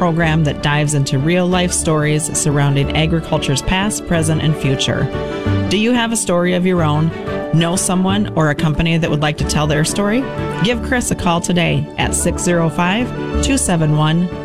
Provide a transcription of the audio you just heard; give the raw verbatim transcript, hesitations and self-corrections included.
program that dives into real-life stories surrounding agriculture's past, present, and future. Do you have a story of your own? Know someone or a company that would like to tell their story? Give Chris a call today at six oh five, two seven one,